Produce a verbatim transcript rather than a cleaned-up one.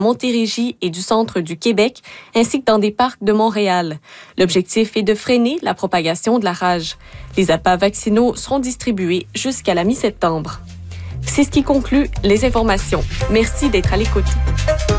Montérégie et du centre du Québec, ainsi que dans des parcs de Montréal. L'objectif est de freiner la propagation de la rage. Les appâts vaccinaux seront distribués jusqu'à la mi-septembre. C'est ce qui conclut les informations. Merci d'être à l'écoute.